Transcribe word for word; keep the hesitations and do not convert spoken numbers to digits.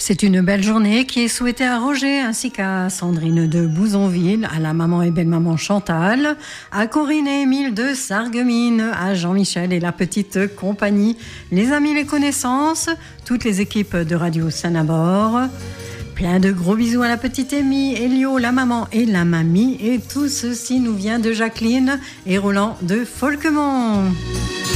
C'est une belle journée qui est souhaitée à Roger ainsi qu'à Sandrine de Bouzonville, à la maman et belle-maman Chantal, à Corinne et Émile de Sarreguemines, à Jean-Michel et la petite compagnie, les amis, les connaissances, toutes les équipes de Radio Saint-Nabor. Plein de gros bisous à la petite Amy, Elio, la maman et la mamie. Et tout ceci nous vient de Jacqueline et Roland de Folquemont.